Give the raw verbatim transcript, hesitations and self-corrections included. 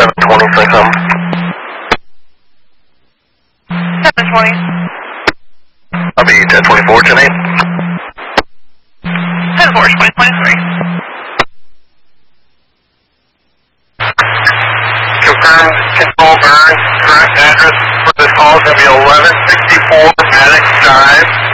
twenty, say something. seven twenty. I'll be ten twenty-four, ten eight. ten four, twenty twenty-three. Confirmed, control burn, correct address for this call is going to be eleven sixty-four Maddox Drive.